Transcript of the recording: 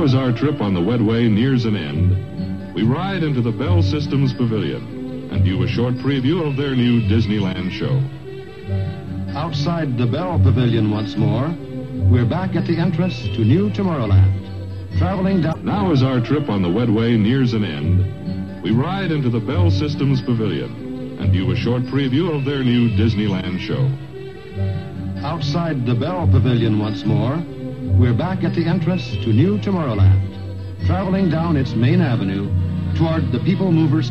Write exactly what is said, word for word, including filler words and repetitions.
Now, as our trip on the Wedway nears an end, we ride into the Bell Systems Pavilion and view a short preview of their new Disneyland show. Outside the Bell Pavilion once more, we're back at the entrance to New Tomorrowland. Traveling down... Now, as our trip on the Wedway nears an end, we ride into the Bell Systems Pavilion and view a short preview of their new Disneyland show. Outside the Bell Pavilion once more, we're back at the entrance to New Tomorrowland, traveling down its main avenue toward the People Mover